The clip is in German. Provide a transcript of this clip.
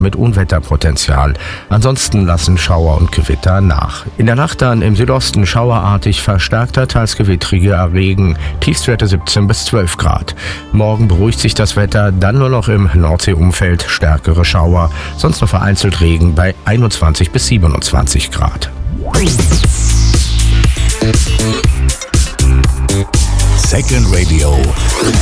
mit Unwetterpotenzial. Ansonsten lassen Schauer und Gewitter nach. In der Nacht dann im Südosten schauerartig verstärkter, teils gewittriger Regen. Tiefstwerte 17 bis 12 Grad. Morgen beruhigt sich das Wetter, dann nur noch im Nordseeumfeld stärkere Schauer. Sonst noch vereinzelt Regen bei 21 bis 27 Grad. Second Radio.